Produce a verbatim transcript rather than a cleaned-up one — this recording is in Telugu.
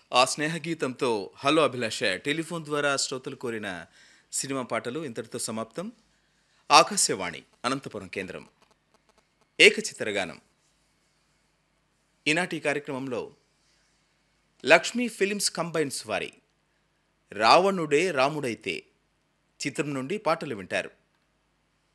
ఆ స్నేహగీతంతో హలో అభిలాష టెలిఫోన్ ద్వారా శ్రోతలు కోరిన సినిమా పాటలు ఇంతటితో సమాప్తం. ఆకాశవాణి అనంతపురం కేంద్రం ఏకచిత్రగానం. ఈనాటి కార్యక్రమంలో లక్ష్మీ ఫిలిమ్స్ కంబైన్స్ వారి రావణుడే రాముడైతే చిత్రం నుండి పాటలు వింటారు.